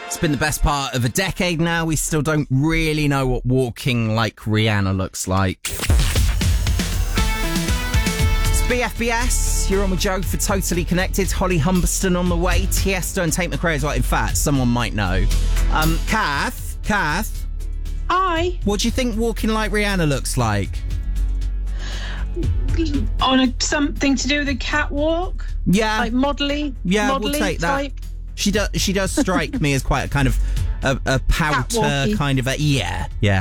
It's been the best part of a decade now. We still don't really know what walking like Rihanna looks like. It's BFBS. You're on with Joe for Totally Connected. Holly Humberston on the way. Tiesto and Tate McRae as well. In fact, someone might know. Kath. Hi. What do you think walking like Rihanna looks like? On something to do with a catwalk? Yeah. Like modelly? Yeah, modelly we'll take that. Type? She does strike me as quite a kind of a pouter Catwalky. kind of a yeah. Yeah.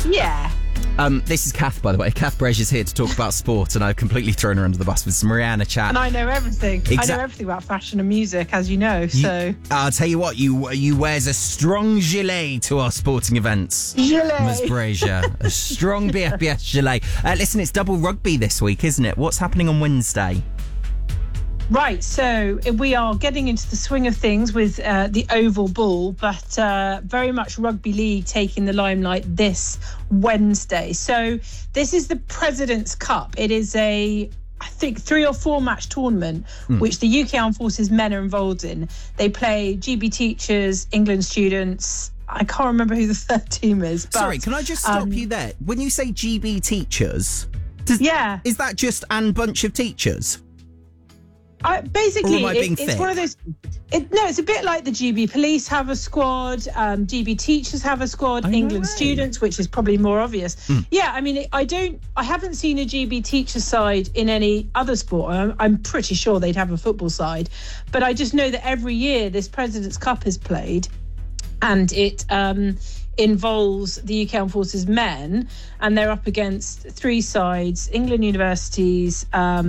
This is Kath, by the way. Kath Brej is here to talk about sport, and I've completely thrown her under the bus with some Rihanna chat. And I know everything. I know everything about fashion and music, as you know, so... I'll tell you what, you wears a strong gilet to our sporting events. Gilet. Ms. Brazier. A strong BFBS gilet. Listen, it's double rugby this week, isn't it? What's happening on Wednesday? Right, so we are getting into the swing of things with the oval ball, but very much rugby league taking the limelight this Wednesday. So this is the President's Cup. It is I think 3 or 4 match tournament, which the UK Armed Forces men are involved in. They play GB teachers, England students. I can't remember who the third team is. But, sorry, can I just stop you there? When you say GB teachers, is that just a bunch of teachers? Basically, it's thick? One of those. It's a bit like the GB police have a squad, GB teachers have a squad, England students, which is probably more obvious. Yeah, I mean, I haven't seen a GB teacher side in any other sport. I'm pretty sure they'd have a football side, but I just know that every year this President's Cup is played, and it involves the UK Armed Forces men, and they're up against 3 sides: England universities,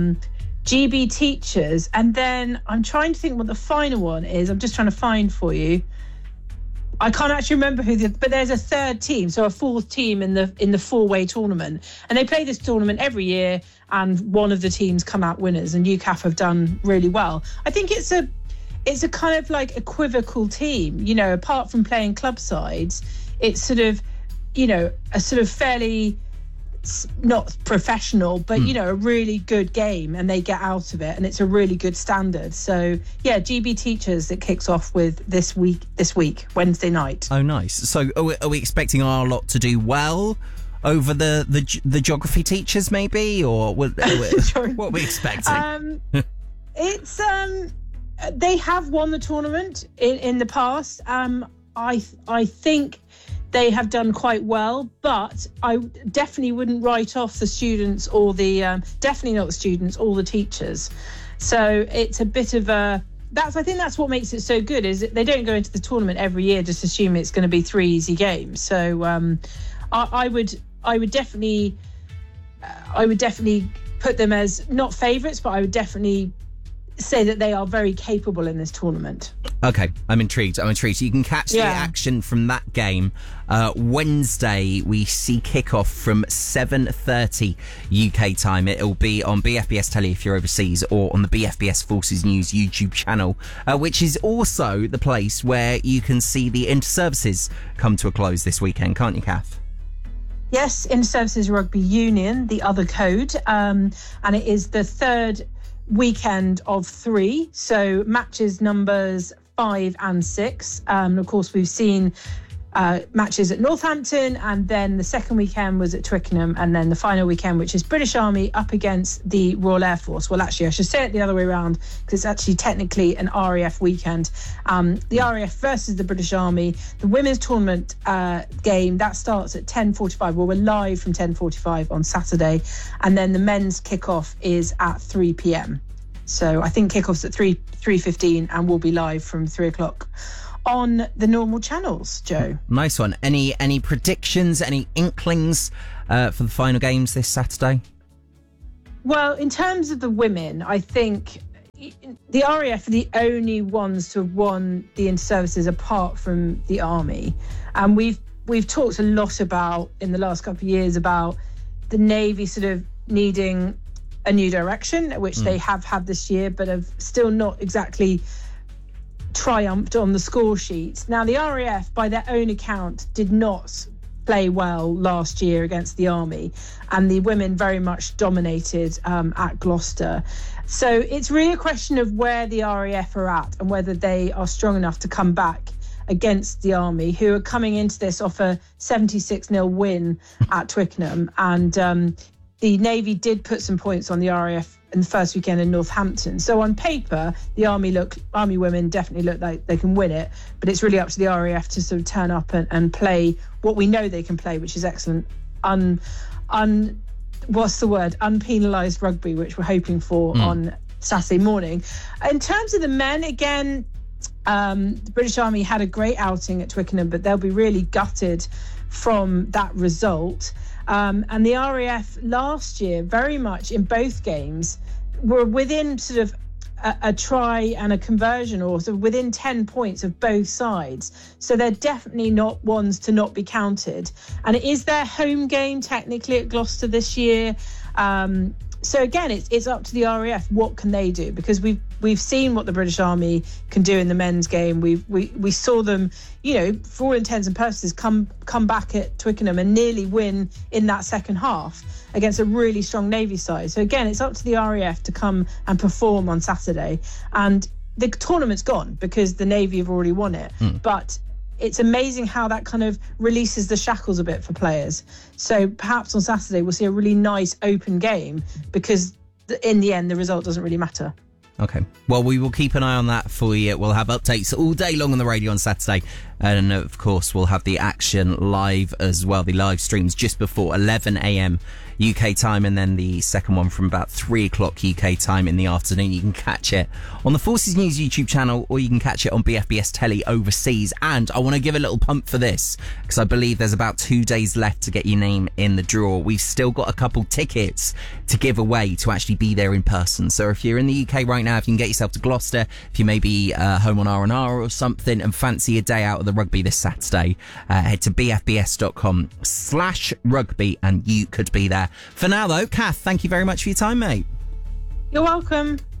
GB teachers, and then I'm trying to think what the final one is. I'm just trying to find for you. I can't actually remember but there's a third team, so a 4th team in the 4-way tournament, and they play this tournament every year, and one of the teams come out winners, and UCAF have done really well. I think it's a kind of like equivocal team, you know, apart from playing club sides. It's sort of, you know, a sort of fairly not professional, but you know, a really good game, and they get out of it, and it's a really good standard. So yeah, GB teachers, it kicks off with this week Wednesday night. Oh, nice. So are we expecting our lot to do well over the geography teachers, maybe, or what are we expecting? It's they have won the tournament in the past. I think they have done quite well, but I definitely wouldn't write off the students or definitely not the students or the teachers. So it's a bit of I think that's what makes it so good, is they don't go into the tournament every year just assume it's going to be 3 easy games. So I would definitely put them as not favourites, but I would definitely say that they are very capable in this tournament. Okay, I'm intrigued. You can catch the action from that game. Wednesday, we see kickoff from 7:30 UK time. It'll be on BFBS Telly if you're overseas, or on the BFBS Forces News YouTube channel, which is also the place where you can see the inter-services come to a close this weekend, can't you, Kath? Yes, Inter-Services Rugby Union, the other code, and it is the 3rd weekend of 3, so matches numbers 5 and 6. Of course, we've seen matches at Northampton, and then the second weekend was at Twickenham, and then the final weekend, which is British Army up against the Royal Air Force. Well, actually, I should say it the other way around, because it's actually technically an RAF weekend. The RAF versus the British Army. The women's tournament game, that starts at 10:45. Well, we're live from 10:45 on Saturday, and then the men's kickoff is at 3 p.m. So I think kickoff's at 3:15, and we'll be live from 3 o'clock on the normal channels, Joe. Nice one. Any predictions, any inklings for the final games this Saturday? Well, in terms of the women, I think the RAF are the only ones to have won the inter-services apart from the Army. And we've talked a lot about, in the last couple of years, about the Navy sort of needing a new direction, which they have had this year, but have still not exactly triumphed on the score sheets. Now, the RAF, by their own account, did not play well last year against the Army, and the women very much dominated at Gloucester. So it's really a question of where the RAF are at and whether they are strong enough to come back against the Army, who are coming into this off a 76-0 win at Twickenham. And the Navy did put some points on the RAF in the first weekend in Northampton. So on paper, the Army women definitely look like they can win it, but it's really up to the RAF to sort of turn up and play what we know they can play, which is excellent unpenalised rugby, which we're hoping for on Saturday morning. In terms of the men, again, the British Army had a great outing at Twickenham, but they'll be really gutted from that result. And the RAF last year, very much in both games, were within sort of a try and a conversion, or sort of within 10 points of both sides. So they're definitely not ones to not be counted. And it is their home game technically at Gloucester this year. So again, it's up to the RAF. What can they do? Because we've seen what the British Army can do in the men's game. We saw them, for all intents and purposes, come back at Twickenham and nearly win in that second half against a really strong Navy side. So again, it's up to the RAF to come and perform on Saturday. And the tournament's gone because the Navy have already won it. But it's amazing how that kind of releases the shackles a bit for players. So perhaps on Saturday we'll see a really nice open game, because in the end the result doesn't really matter. Okay. Well, we will keep an eye on that for you. We'll have updates all day long on the radio on Saturday. And, of course, we'll have the action live as well, the live streams just before 11 a.m. UK time, and then the second one from about 3 o'clock UK time in the afternoon. You can catch it on the Forces News YouTube channel, or you can catch it on BFBS Telly overseas. And I want to give a little pump for this, because I believe there's about 2 days left to get your name in the draw. We've still got a couple tickets to give away to actually be there in person. So if you're in the UK right now, if you can get yourself to Gloucester, if you may be home on R&R or something and fancy a day out of the rugby this Saturday, head to bfbs.com/rugby and you could be there. For now though, Kath, thank you very much for your time, mate. You're welcome.